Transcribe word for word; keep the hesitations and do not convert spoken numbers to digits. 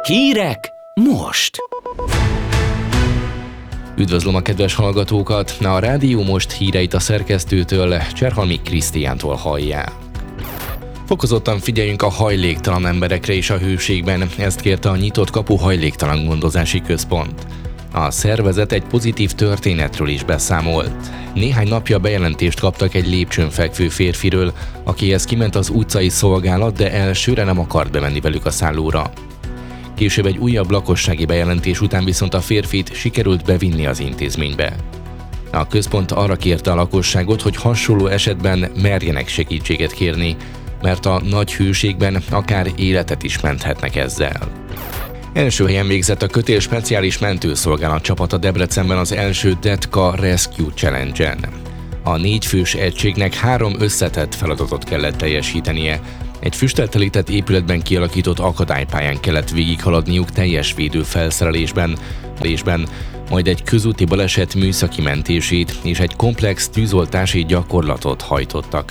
Hírek most! Üdvözlöm a kedves hallgatókat! A Rádió Most híreit a szerkesztőtől, Cserhalmi Krisztiántól hallják. Fokozottan figyeljünk a hajléktalan emberekre is a hőségben, ezt kérte a Nyitott Kapu Hajléktalan Gondozási Központ. A szervezet egy pozitív történetről is beszámolt. Néhány napja bejelentést kaptak egy lépcsőn fekvő férfiről, akihez kiment az utcai szolgálat, de elsőre nem akart bemenni velük a szállóra. Később egy újabb lakossági bejelentés után viszont a férfit sikerült bevinni az intézménybe. A központ arra kérte a lakosságot, hogy hasonló esetben merjenek segítséget kérni, mert a nagy hőségben akár életet is menthetnek ezzel. Első helyen végzett a Kötél Speciális Mentőszolgálat csapata Debrecenben az első Detka Rescue Challenge-en. A négy fős egységnek három összetett feladatot kellett teljesítenie. Egy füstteltelített épületben kialakított akadálypályán kellett végighaladniuk teljes védőfelszerelésben, lésben, majd egy közúti baleset műszaki mentését és egy komplex tűzoltási gyakorlatot hajtottak